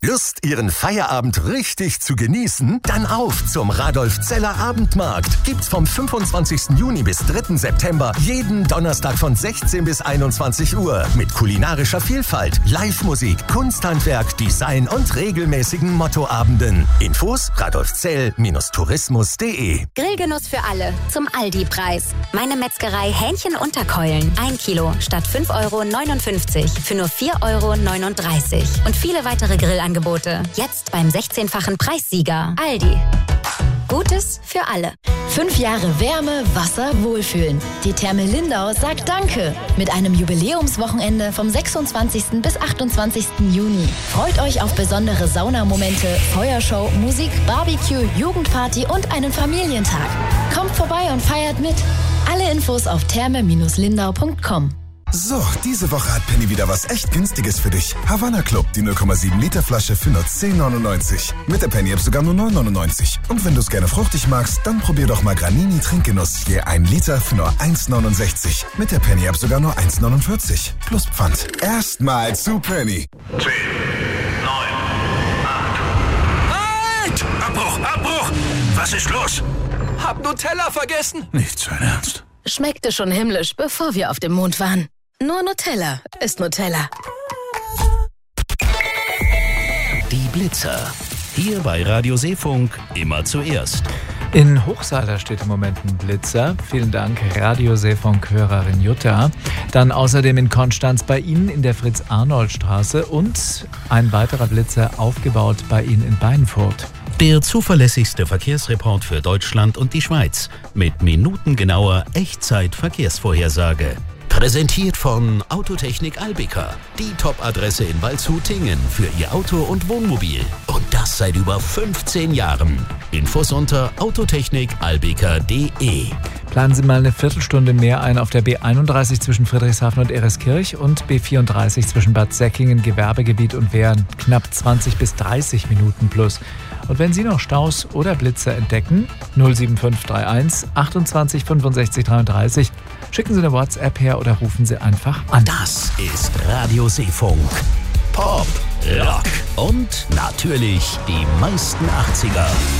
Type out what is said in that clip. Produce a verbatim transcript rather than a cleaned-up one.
Lust, Ihren Feierabend richtig zu genießen? Dann auf zum Radolf Zeller Abendmarkt. Gibt's vom fünfundzwanzigsten Juni bis dritten September jeden Donnerstag von sechzehn bis einundzwanzig Uhr mit kulinarischer Vielfalt, Live-Musik, Kunsthandwerk, Design und regelmäßigen Mottoabenden. Infos radolfzell Tourismus punkt de. Grillgenuss für alle zum Aldi-Preis. Meine Metzgerei Hähnchen-Unterkeulen. Ein Kilo statt fünf Euro neunundfünfzig für nur vier Euro neununddreißig. Und viele weitere Grillangebote. Jetzt beim sechzehnfachen Preissieger. Aldi. Gutes für alle. Fünf Jahre Wärme, Wasser, Wohlfühlen. Die Therme Lindau sagt Danke. Mit einem Jubiläumswochenende vom sechsundzwanzigsten bis achtundzwanzigsten Juni. Freut euch auf besondere Saunamomente, Feuershow, Musik, Barbecue, Jugendparty und einen Familientag. Kommt vorbei und feiert mit. Alle Infos auf therme Lindau punkt com. So, diese Woche hat Penny wieder was echt Günstiges für dich. Havanna Club, die null Komma sieben Liter Flasche für nur zehn neunundneunzig. Mit der Penny-App sogar nur neun neunundneunzig. Und wenn du es gerne fruchtig magst, dann probier doch mal Granini Trinkgenuss. Je ein Liter für nur eins neunundsechzig. Mit der Penny-App sogar nur eins neunundvierzig. Plus Pfand. Erstmal zu Penny. zehn, neun, acht. Halt! Abbruch, Abbruch! Was ist los? Hab Nutella vergessen. Nicht sein Ernst. Schmeckte schon himmlisch, bevor wir auf dem Mond waren. Nur Nutella ist Nutella. Die Blitzer. Hier bei Radio Seefunk immer zuerst. In Hochsaaler steht im Moment ein Blitzer. Vielen Dank, Radio Seefunk-Hörerin Jutta. Dann außerdem in Konstanz bei Ihnen in der Fritz-Arnold-Straße und ein weiterer Blitzer aufgebaut bei Ihnen in Beinfurt. Der zuverlässigste Verkehrsreport für Deutschland und die Schweiz mit minutengenauer Echtzeit-Verkehrsvorhersage. Präsentiert von Autotechnik Albika, die Top-Adresse in Waldshut-Tingen für Ihr Auto und Wohnmobil. Und das seit über fünfzehn Jahren. Infos unter autotechnik albika punkt de. Planen Sie mal eine Viertelstunde mehr ein auf der B einunddreißig zwischen Friedrichshafen und Ereskirch und B vierunddreißig zwischen Bad Säckingen, Gewerbegebiet und Wehren. Knapp zwanzig bis dreißig Minuten plus. Und wenn Sie noch Staus oder Blitzer entdecken, null sieben fünf drei eins achtundzwanzig fünfundsechzig dreiunddreißig, schicken Sie eine WhatsApp her oder rufen Sie einfach an. Das ist Radio Seefunk. Pop, Rock und natürlich die meisten achtziger.